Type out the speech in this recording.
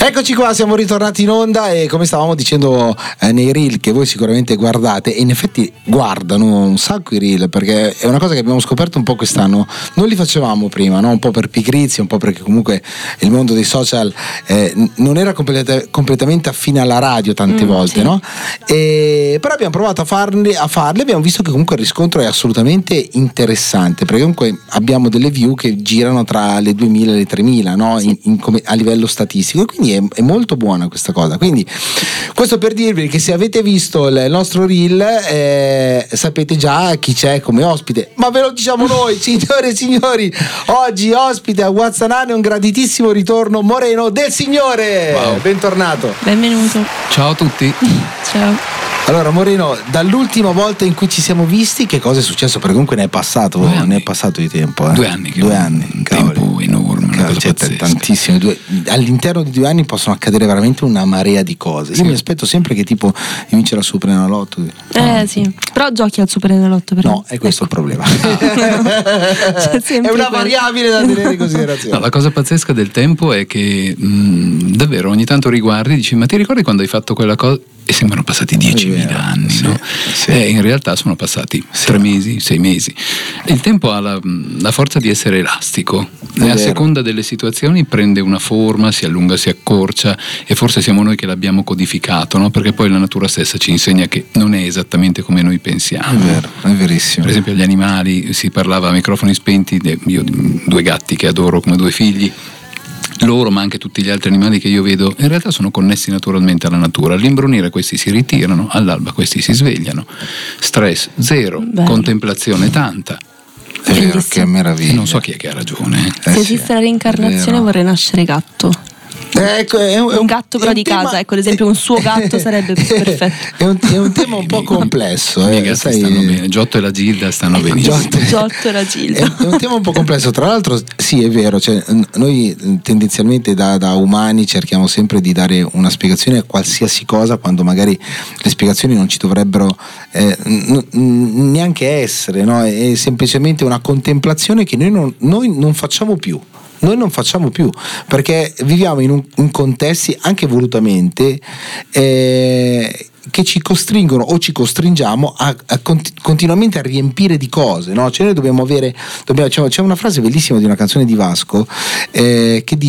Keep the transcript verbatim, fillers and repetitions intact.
Eccoci qua, siamo ritornati in onda e come stavamo dicendo eh, nei reel che voi sicuramente guardate, e in effetti guardano un sacco i reel, perché è una cosa che abbiamo scoperto un po' quest'anno, non li facevamo prima, no? Un po' per pigrizia, un po' perché comunque il mondo dei social eh, non era completa- completamente affine alla radio tante mm, volte, sì. no? E, però abbiamo provato a farli, a farli, abbiamo visto che comunque il riscontro è assolutamente interessante, perché comunque abbiamo delle view che girano tra le duemila e le tremila, no? Sì. in, in come, a livello statistico, e quindi è, è molto buona questa cosa. Quindi questo per dirvi che se avete visto il nostro reel eh, sapete già chi c'è come ospite, ma ve lo diciamo noi. Signore e signori, oggi ospite a WhatsApp un graditissimo ritorno, Moreno del Signore. Wow. Bentornato. Benvenuto. Ciao a tutti. Ciao. Allora Moreno, dall'ultima volta in cui ci siamo visti, che cosa è successo? Perché comunque ne è passato, ne è passato di tempo. Eh? Due anni. Due anni. Un tempo enorme, una cosa cioè, pazzesca. Tantissime. Due, all'interno di due anni possono accadere veramente una marea di cose. Io sì. mi aspetto sempre che tipo vince la Superenalotto. Eh no. sì, però giochi al Superenalotto però. No, è questo ecco. il problema. È una quello. variabile da tenere in considerazione. No, la cosa pazzesca del tempo è che mh, davvero ogni tanto riguardi e dici: ma ti ricordi quando hai fatto quella cosa? E sembrano passati diecimila anni, sì, no? Sì. E in realtà sono passati sì. tre mesi, sei mesi. Il tempo ha la, la forza di essere elastico, e a seconda delle situazioni prende una forma, si allunga, si accorcia, e forse siamo noi che l'abbiamo codificato, no? Perché poi la natura stessa ci insegna che non è esattamente come noi pensiamo. È vero, è verissimo. Per esempio gli animali, si parlava a microfoni spenti, io ho due gatti che adoro come due figli. Loro, ma anche tutti gli altri animali che io vedo, in realtà sono connessi naturalmente alla natura. All'imbrunire questi si ritirano, all'alba questi si svegliano. Stress zero, Bello. Contemplazione tanta. È vero, che meraviglia. E non so chi è che ha ragione. Eh Se sì, esiste la reincarnazione vorrei nascere gatto. Ecco, è un, è Un gatto però è un di tema, casa, ecco ad esempio un suo gatto sarebbe perfetto. È un, è un tema un po' complesso. I miei eh, gatti sai, stanno bene, Giotto e la Gilda stanno benissimo. Giotto, Giotto e la Gilda. È, è un tema un po' complesso, tra l'altro sì è vero, cioè, noi tendenzialmente da, da umani cerchiamo sempre di dare una spiegazione a qualsiasi cosa, quando magari le spiegazioni non ci dovrebbero eh, n- n- neanche essere, no? È semplicemente una contemplazione che noi non, noi non facciamo più. Noi non facciamo più, perché viviamo in, un, in contesti anche volutamente eh, che ci costringono o ci costringiamo a, a cont- continuamente a riempire di cose, no? Cioè noi dobbiamo avere, dobbiamo, c'è, c'è una frase bellissima di una canzone di Vasco eh, che dice